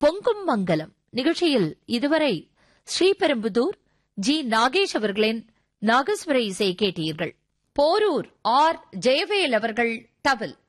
பொங்கும் மங்கலம் நிகழ்ச்சியில் இதுவரை ஸ்ரீபெரும்புதூர் ஜி. நாகேஷ் அவர்களின் நாகஸ்வர இசை கேட்டீர்கள். போரூர் ஆர். ஜெயவேல் அவர்கள் தவில்.